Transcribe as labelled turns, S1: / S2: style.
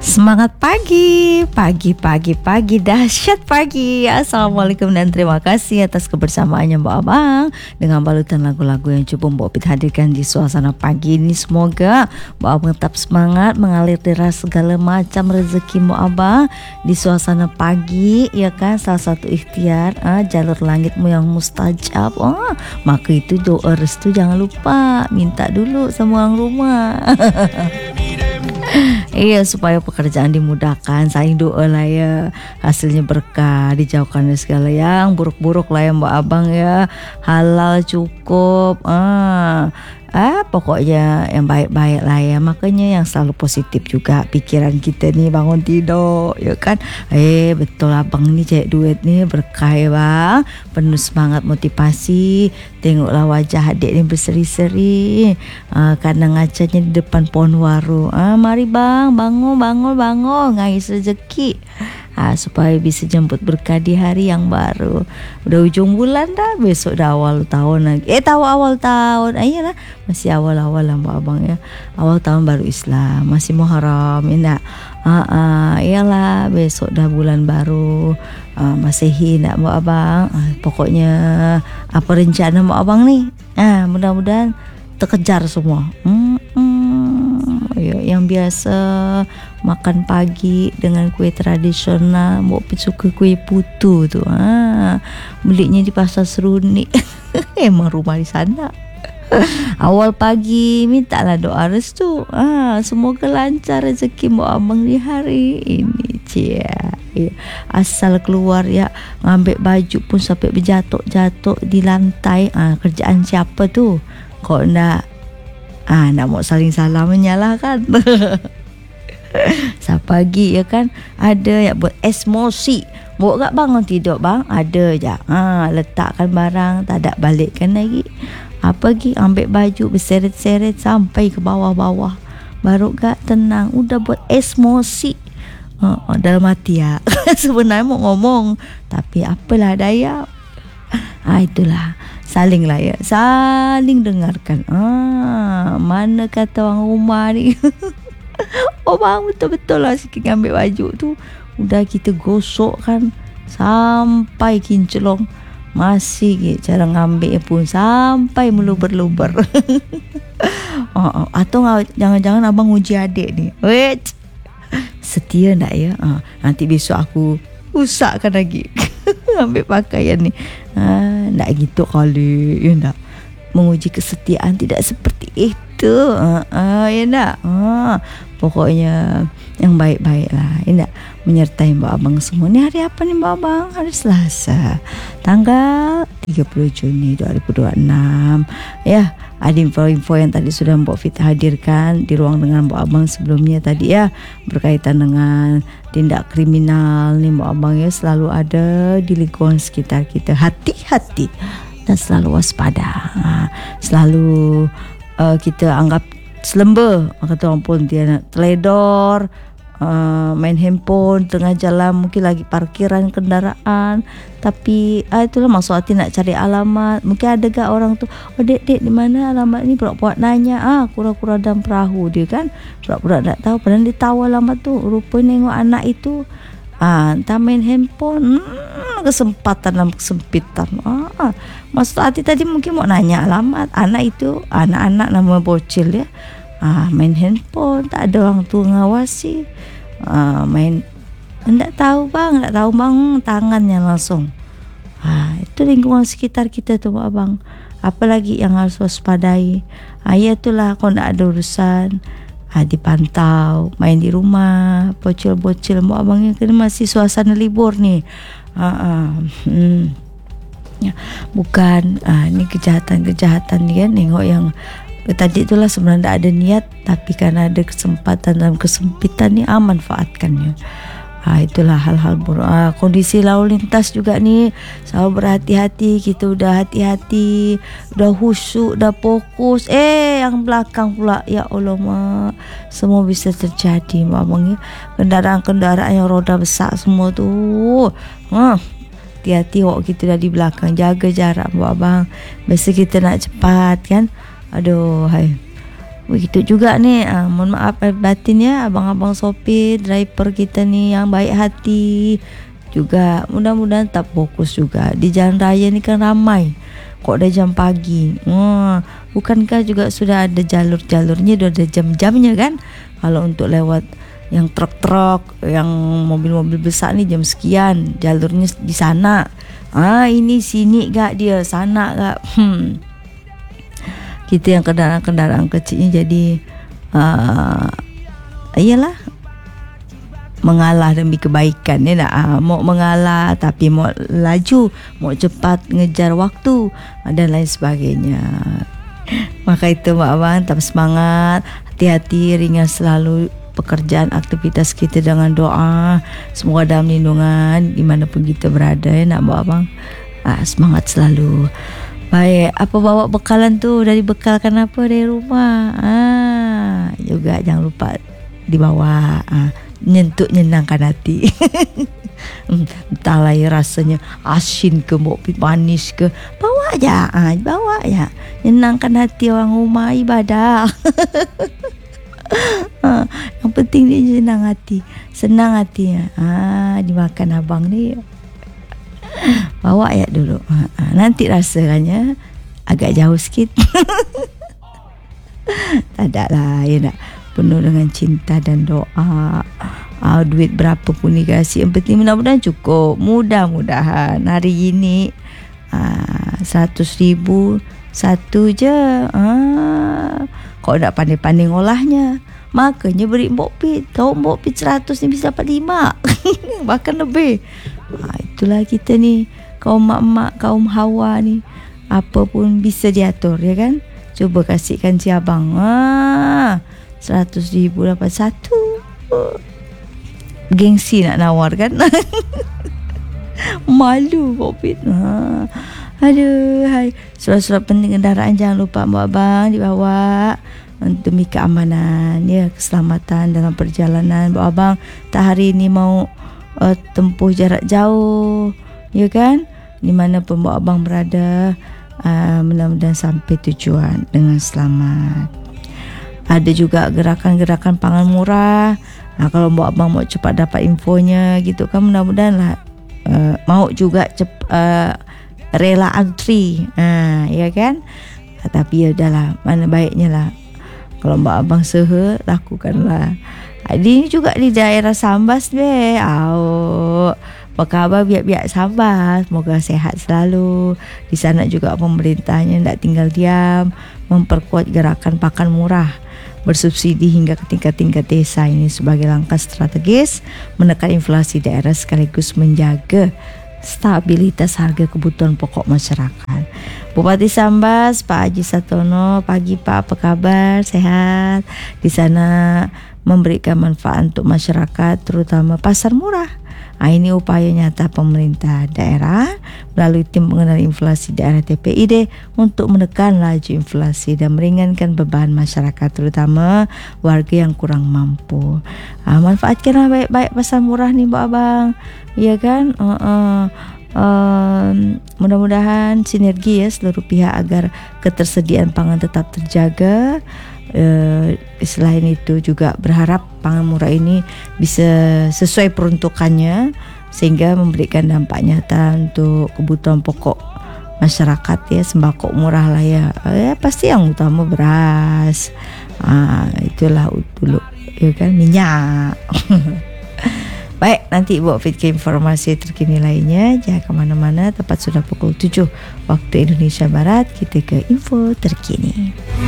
S1: Semangat pagi, pagi dahsyat pagi. Assalamualaikum dan terima kasih atas kebersamaannya Mbak Abang dengan balutan lagu-lagu yang cuba Mbak Pit hadirkan di suasana pagi ini. Semoga Mbak Abang tetap semangat mengalir deras segala macam rezeki Mbak Abang di suasana pagi, ya kan? Salah satu ikhtiar jalur langitmu yang mustajab. Maka itu doa restu jangan lupa minta dulu sama orang rumah. Iya, supaya pekerjaan dimudahkan. Saya doa lah ya, hasilnya berkah, dijauhkan dari segala yang buruk-buruk lah ya Mbak Abang ya. Halal cukup, pokoknya yang baik-baik lah ya. Makanya yang selalu positif juga pikiran kita nih bangun tidur, ya kan? Betul abang nih cari duit nih berkah ya bang. Penuh semangat motivasi. Tengoklah wajah adik ni berseri-seri. Kadang ngacanya di depan pohon waru. Mari bang, bangun ngais rezeki. Supaya bisa jemput berkah di hari yang baru. Udah ujung bulan dah, besok dah awal tahun lagi. Tahu awal tahun. Ayolah, masih awal-awal lah Mbak Abang ya. Awal tahun baru Islam, masih Muharram, ya. Iyalah, besok dah bulan baru Masehi nak Mbak Abang. Pokoknya apa rencana Mbak Abang nih? Mudah-mudahan terkejar semua. Yang biasa makan pagi dengan kuih tradisional. Mbak suka kuih putu tu. Belinya di Pasar Seruni. Emang rumah di sana. Awal pagi mintalah doa restu. Semoga lancar rezeki Mbak Abang di hari ini. Asal keluar ya, ngambil baju pun sampai berjatuh-jatuh di lantai. Kerjaan siapa tu? Kok nak nak mau saling salam menyalahkan. Pagi ya kan, ada yang buat esmosi. Buat kat bangun tidur bang, ada je. Letakkan barang, tak ada balikkan lagi. Pergi ambil baju, berseret-seret sampai ke bawah-bawah. Baru gak tenang, udah buat esmosi. Dalam hati ya. Sebenarnya mau ngomong, tapi apalah daya. Itulah, saling lah ya, saling dengarkan. Mana kata orang rumah ni. Bang, betul-betul lah sikit ambil baju tu, udah kita gosok kan sampai kinclong, masih cara ngambil pun sampai meluber-luber. Atau jangan-jangan abang uji adik ni. Wait, setia tak ya? Nanti besok aku usahkan lagi. Ambil pakaian ni. Tak gitu kali, ya tak? Menguji kesetiaan tidak seperti itu. Ya tak? Pokoknya yang baik-baik lah, ya tak? Menyertai Mbak Abang semua. Ni hari apa ni Mbak Abang? Hari Selasa, tanggal 30 Juni 2026. Ya, ada info-info yang tadi sudah Mbak Fit hadirkan di ruang dengan Mbak Abang sebelumnya tadi ya, berkaitan dengan tindak kriminal ni Mbak Abang ya, selalu ada di lingkungan sekitar kita. Hati-hati dan selalu waspada. Selalu kita anggap selemba, kata orang pun dia nak teledor, main handphone tengah jalan, mungkin lagi parkiran kendaraan, tapi itulah maksud hati nak cari alamat. Mungkin ada gak orang tu, dek di mana alamat ni, pura-pura nanya, kura-kura dalam perahu dia kan, pura-pura tak tahu, padahal dia tahu alamat tu. Rupanya nengok anak itu entah main handphone, kesempatan dalam kesempitan. Maksud hati tadi mungkin mau nanya alamat anak itu, anak-anak nama bocil ya. Main handphone, tak ada orang tua ngawasi. Main tak tahu bang, tangannya langsung. Itu lingkungan sekitar kita tu abang. Apalagi yang harus waspadai. Ya itulah, kalau tak ada urusan, dipantau, main di rumah, bocil-bocil Mbak Abang yang kena masih suasana libur ni. Bukan ni kejahatan ni kan, tengok yang tadi itulah sebenarnya tak ada niat, tapi karena ada kesempatan dalam kesempitan ni, manfaatkannya. Itulah hal-hal buruk. Kondisi lalu lintas juga ni selalu berhati-hati. Kita udah hati-hati, udah khusyuk, dah fokus, yang belakang pula, ya Allah mak, semua bisa terjadi Mak Abang ya. Kendaraan-kendaraan yang roda besar semua tu, hati-hati waktu kita dah di belakang, jaga jarak Mak Abang. Biasa kita nak cepat kan, aduh hai, Begitu juga ni, mohon maaf batin ya abang-abang sopir, driver kita ni yang baik hati juga, mudah-mudahan tetap fokus juga. Di jalan raya ni kan ramai, kok dah jam pagi. Bukankah juga sudah ada jalur-jalurnya, sudah ada jam-jamnya kan? Kalau untuk lewat yang truk-truk, yang mobil-mobil besar ni jam sekian, jalurnya di sana. Ini sini gak dia, sana gak. Kita yang kendaraan-kendaraan kecilnya jadi iyalah mengalah demi kebaikan ya nak. Mau mengalah tapi mau laju, mau cepat ngejar waktu dan lain sebagainya. Maka itu mak abang tetap semangat, hati-hati, ringan selalu pekerjaan aktivitas kita dengan doa, semoga dalam lindungan dimanapun kita berada ya nak mak abang. Semangat selalu. Baik, apa bawa bekalan tu? Dah dibekalkan apa dari rumah? Juga jangan lupa dibawa. Nyenangkan hati. Entahlah ya rasanya asin ke, manis ke, bawa aja. Bawa aja. Nyenangkan hati orang rumah ibadah. Yang penting dia senang hatinya. Dimakan abang ni. Bawa ya dulu. Nanti rasanya agak jauh sikit. Tak ada lah ya nak. Penuh dengan cinta dan doa. Duit berapa pun dikasih, yang penting mudah-mudahan cukup. Mudah-mudahan hari ini 100,000 satu je. Kau nak pandai-pandai ngolahnya, makanya beri Mbok Pit. Kau Mbok Pit 100 ni bisa dapat 5 bahkan lebih. Itulah kita ni, kaum mak-mak, kaum hawa ni, apa pun bisa diatur ya kan. Cuba kasihkan si abang 100,000 dapat satu. Gengsi nak nawar kan. Malu Mbok Pit. Aduh, hai. Surat-surat penting kendaraan jangan lupa Mbak Abang dibawa demi keamanan ya, keselamatan dalam perjalanan. Mbak Abang tak hari ini mau tempuh jarak jauh ya kan, di mana pun Mbak Abang berada, mudah-mudahan sampai tujuan dengan selamat. Ada juga gerakan-gerakan pangan murah. Kalau Mbak Abang mau cepat dapat infonya gitu kan, mudah-mudahan lah mau juga rela antri ya kan. Tapi ya udahlah, mana baiknya lah kalau Mbak Abang sehe, lakukanlah. Ini juga di daerah Sambas apa khabar biak-biak Sambas, semoga sehat selalu. Di sana juga pemerintahnya tidak tinggal diam, memperkuat gerakan pakan murah bersubsidi hingga ke tingkat-tingkat desa ini sebagai langkah strategis menekan inflasi daerah sekaligus menjaga stabilitas harga kebutuhan pokok masyarakat. Bupati Sambas Pak Haji Satono, pagi Pak, apa kabar? Sehat? Di sana memberikan manfaat untuk masyarakat, terutama pasar murah. Ini upaya nyata pemerintah daerah melalui tim pengendali inflasi daerah TPID untuk menekan laju inflasi dan meringankan beban masyarakat, terutama warga yang kurang mampu. Manfaatkanlah baik-baik pasar murah nih Mbak Abang, ya kan? Mudah-mudahan sinergi ya seluruh pihak agar ketersediaan pangan tetap terjaga. Selain itu juga berharap pangan murah ini bisa sesuai peruntukannya sehingga memberikan dampak nyata untuk kebutuhan pokok masyarakat ya. Sembako murah lah ya, pasti yang utama beras, itulah dulu ya kan, minyak. Baik, nanti Ibu Fit ke informasi terkini lainnya. Jangan kemana-mana, tepat sudah pukul 7 waktu Indonesia Barat. Kita ke info terkini.